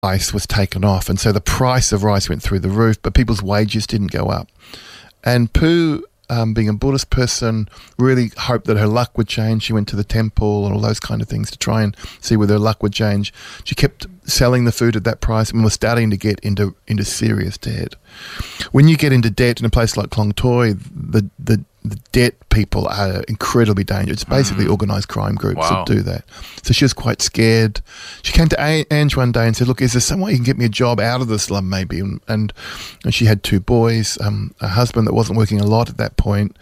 rice was taken off, and so the price of rice went through the roof, but people's wages didn't go up. And Pooh, being a Buddhist person, really hoped that her luck would change. She went to the temple and all those kind of things to try and see whether her luck would change. She kept selling the food at that price and was starting to get into serious debt. When you get into debt in a place like Klong Toi, the debt people are incredibly dangerous. It's basically organised crime groups that do that. So she was quite scared. She came to Ange one day and said, look, is there some way you can get me a job out of the slum maybe? And she had 2 boys, a husband that wasn't working a lot at that point.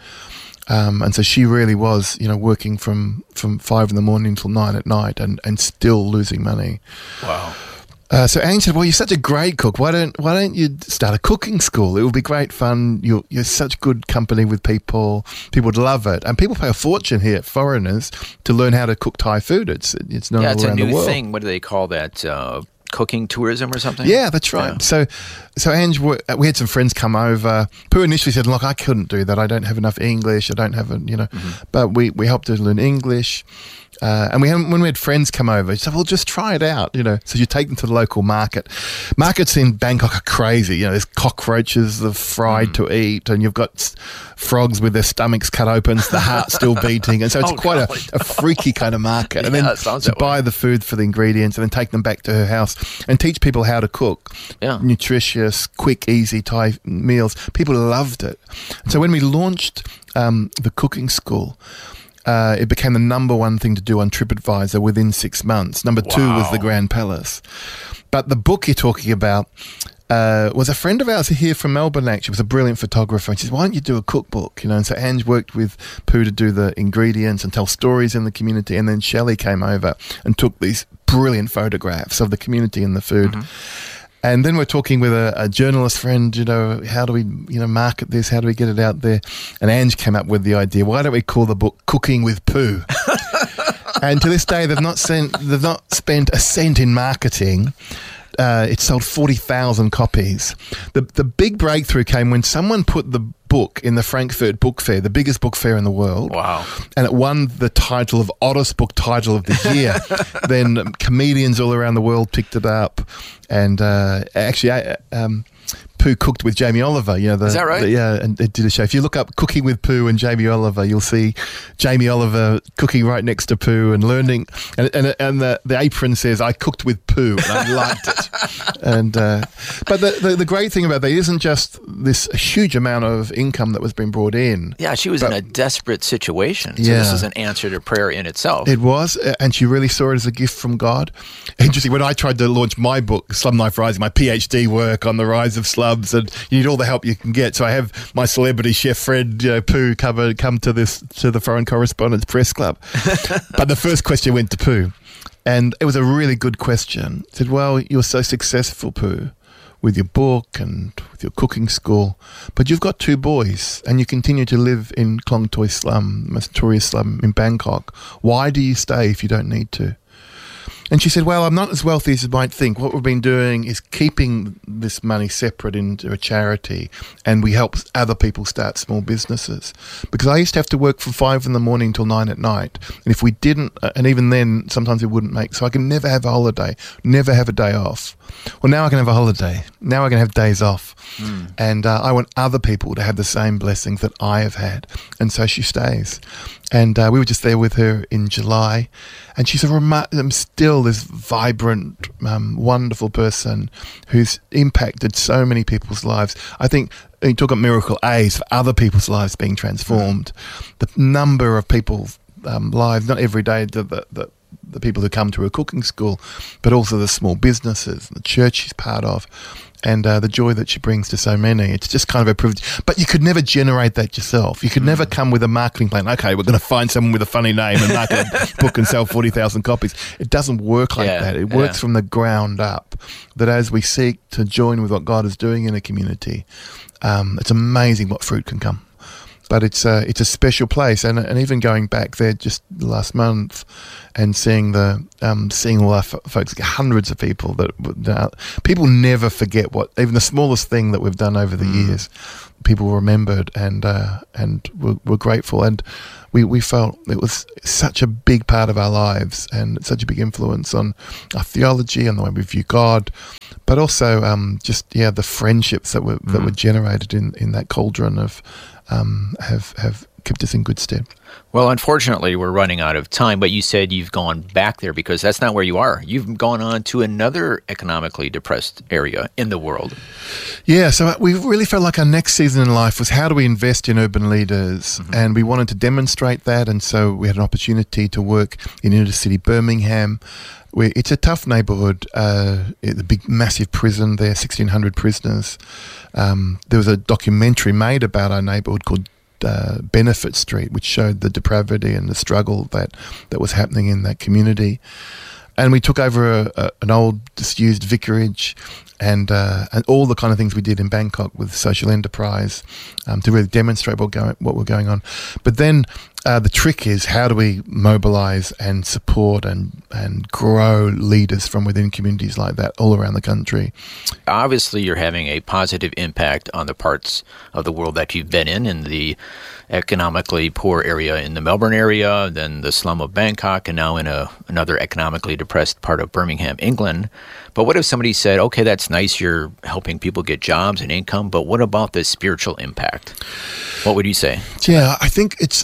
And so she really was, working from 5 in the morning till 9 at night and still losing money. Wow. So Ange said, well, you're such a great cook. Why don't you start a cooking school? It would be great fun. You're such good company with people. People would love it. And people pay a fortune here, foreigners, to learn how to cook Thai food. It's known all around the world. Yeah, it's a new thing. What do they call that? Cooking tourism or something? Yeah, that's right. Yeah. So Ange, we had some friends come over. Pooh initially said, look, I couldn't do that. I don't have enough English. I don't have but we helped her learn English. And when we had friends come over, she said, well, just try it out, So you take them to the local market. Markets in Bangkok are crazy. There's cockroaches that are fried to eat, and you've got frogs with their stomachs cut open, the heart still beating. And so it's quite a freaky kind of market. And then to buy the food for the ingredients and then take them back to her house and teach people how to cook. Yeah. Nutritious, quick, easy Thai meals. People loved it. And so when we launched the cooking school, it became the number 1 thing to do on TripAdvisor within 6 months. Number 2 was the Grand Palace. But the book you're talking about was a friend of ours here from Melbourne, actually. Was a brilliant photographer. And she said, why don't you do a cookbook? And so Ange worked with Pooh to do the ingredients and tell stories in the community. And then Shelley came over and took these brilliant photographs of the community and the food. And then we're talking with a journalist friend, how do we, market this? How do we get it out there? And Ange came up with the idea, why don't we call the book Cooking with Pooh? And to this day, they've not spent a cent in marketing. It sold 40,000 copies. The big breakthrough came when someone put the book in the Frankfurt Book Fair, the biggest book fair in the world. Wow. And it won the title of Oddest Book Title of the Year. Then comedians all around the world picked it up. And Pooh cooked with Jamie Oliver. Is that right? And they did a show. If you look up Cooking with Pooh and Jamie Oliver, you'll see Jamie Oliver cooking right next to Pooh and learning. And the apron says, I cooked with Pooh, and I liked it. And but the great thing about that isn't just this huge amount of income that was being brought in. Yeah, she was in a desperate situation. So this is an answer to prayer in itself. It was, and she really saw it as a gift from God. Interesting, when I tried to launch my book, Slum Life Rising, my PhD work on the rise of slums, and you need all the help you can get. So I have my celebrity chef friend, Pooh, come to the Foreign Correspondents Press Club. But the first question went to Pooh. And it was a really good question. It said, well, you're so successful, Pooh, with your book and with your cooking school, but you've got 2 boys and you continue to live in Klong Toi slum, most notorious slum in Bangkok. Why do you stay if you don't need to? And she said, well, I'm not as wealthy as you might think. What we've been doing is keeping this money separate into a charity, and we help other people start small businesses. Because I used to have to work from 5 in the morning till 9 at night. And if we didn't, and even then, sometimes we wouldn't make, so I can never have a holiday, never have a day off. Well, now I can have a holiday. Now I can have days off. And I want other people to have the same blessings that I have had. And so she stays. And we were just there with her in July. And she's still this vibrant, wonderful person who's impacted so many people's lives. I think you talk about Miracle A's for other people's lives being transformed. The number of people's lives, not every day, the people who come to her cooking school, but also the small businesses, the church she's part of, and the joy that she brings to so many. It's just kind of a privilege. But you could never generate that yourself. You could never come with a marketing plan. Okay, we're going to find someone with a funny name and market a book and sell 40,000 copies. It doesn't work like that. It works from the ground up, that as we seek to join with what God is doing in a community, it's amazing what fruit can come. but it's a special place, and even going back there just last month and seeing seeing all our folks, hundreds of people people never forget what even the smallest thing that we've done over the years. People remembered and were grateful, and we felt it was such a big part of our lives and such a big influence on our theology and the way we view God, but also the friendships that were generated in that cauldron of have kept us in good stead. Well, unfortunately, we're running out of time, but you said you've gone back there because that's not where you are. You've gone on to another economically depressed area in the world. Yeah, so we really felt like our next season in life was how do we invest in urban leaders? And we wanted to demonstrate that, and so we had an opportunity to work in inner city Birmingham. It's a tough neighbourhood, a big, massive prison there, 1,600 prisoners. There was a documentary made about our neighbourhood called Benefit Street, which showed the depravity and the struggle that was happening in that community. And we took over an old disused vicarage and all the kind of things we did in Bangkok with social enterprise to really demonstrate what were going on. But then the trick is how do we mobilize and support and grow leaders from within communities like that all around the country. Obviously, you're having a positive impact on the parts of the world that you've been in the economically poor area in the Melbourne area, then the slum of Bangkok, and now in another economically depressed part of Birmingham, England. But what if somebody said, okay, that's nice, you're helping people get jobs and income, but what about the spiritual impact? What would you say? Yeah, I think it's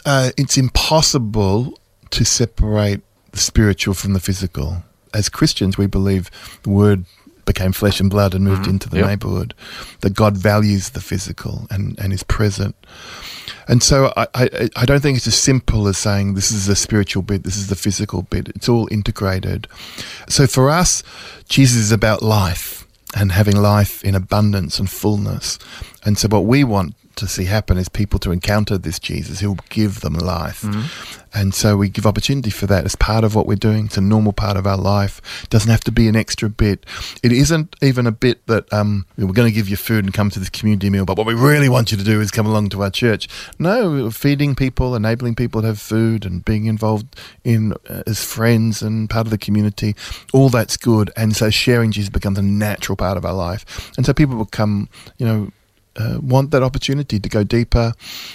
impossible to separate the spiritual from the physical. As Christians, we believe the Word became flesh and blood and moved into the neighborhood, that God values the physical and is present. And so I don't think it's as simple as saying this is the spiritual bit, this is the physical bit. It's all integrated. So for us, Jesus is about life and having life in abundance and fullness. And so what we want to see happen is people to encounter this Jesus who will give them life. And so we give opportunity for that as part of what we're doing. It's a normal part of our life. It doesn't have to be an extra bit. It isn't even a bit that we're going to give you food and come to this community meal, but what we really want you to do is come along to our church. No, we're feeding people, enabling people to have food and being involved in as friends and part of the community. All that's good. And so sharing Jesus becomes a natural part of our life. And so people will come, want that opportunity to go deeper.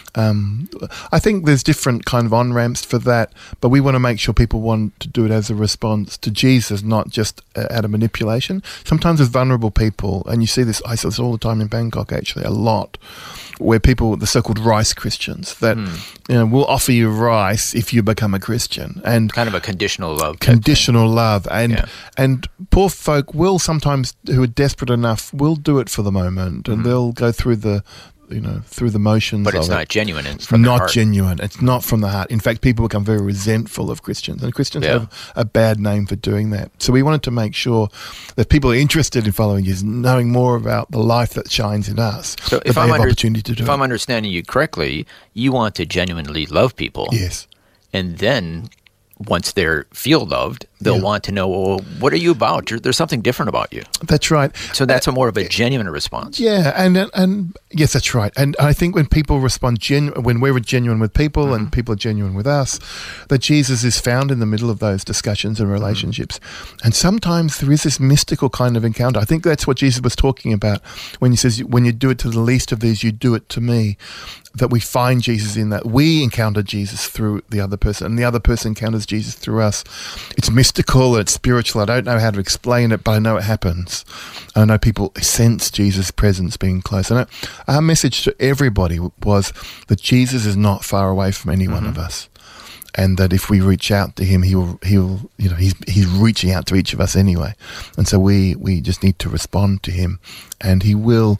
I think there's different kind of on-ramps for that, but we want to make sure people want to do it as a response to Jesus, not just out of manipulation. Sometimes with vulnerable people, and you see this, I see this all the time in Bangkok actually, a lot, where people, the so-called rice Christians, that will offer you rice if you become a Christian. And kind of a conditional love. Conditional love. And poor folk will sometimes, who are desperate enough, will do it for the moment, and they'll go through the motions. But it's of not it. Genuine from the heart. Not genuine. It's not from the heart. In fact, people become very resentful of Christians, and Christians have a bad name for doing that. So we wanted to make sure that people are interested in following Jesus, knowing more about the life that shines in us. So if I'm understanding you correctly, you want to genuinely love people. Yes. And then once they feel loved, they'll want to know, well, what are you about? There's something different about you. That's right. So that's more of a genuine response. Yeah, and yes, that's right. And I think when people respond, when we're genuine with people and people are genuine with us, that Jesus is found in the middle of those discussions and relationships. And sometimes there is this mystical kind of encounter. I think that's what Jesus was talking about when he says, when you do it to the least of these, you do it to me. That we find Jesus in that. We encounter Jesus through the other person, and the other person encounters Jesus through us. It's mystical, it's spiritual. I don't know how to explain it, but I know it happens. I know people sense Jesus' presence being close. And our message to everybody was that Jesus is not far away from any one of us, and that if we reach out to him, he'll he's reaching out to each of us anyway. And so we just need to respond to him, and he will.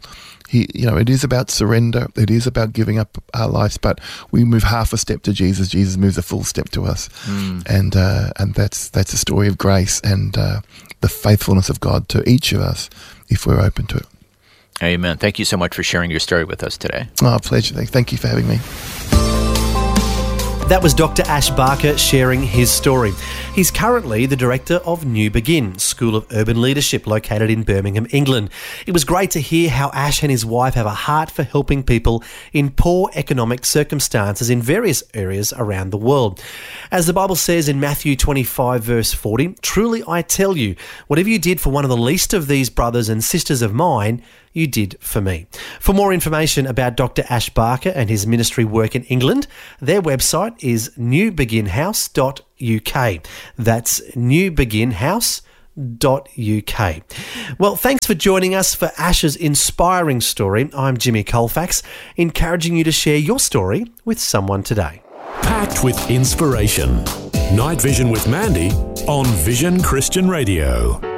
It is about surrender. It is about giving up our lives, but we move half a step to Jesus. Jesus moves a full step to us, and that's a story of grace and the faithfulness of God to each of us if we're open to it. Amen. Thank you so much for sharing your story with us today. Oh, pleasure. Thank you for having me. That was Dr. Ash Barker sharing his story. He's currently the director of New Begin, School of Urban Leadership, located in Birmingham, England. It was great to hear how Ash and his wife have a heart for helping people in poor economic circumstances in various areas around the world. As the Bible says in Matthew 25 verse 40, "Truly I tell you, whatever you did for one of the least of these brothers and sisters of mine, you did for me." For more information about Dr. Ash Barker and his ministry work in England, their website is newbeginhouse.uk. That's newbeginhouse.uk. Well, thanks for joining us for Ash's inspiring story. I'm Jimmy Colfax, encouraging you to share your story with someone today. Packed with inspiration. Night Vision with Mandy on Vision Christian Radio.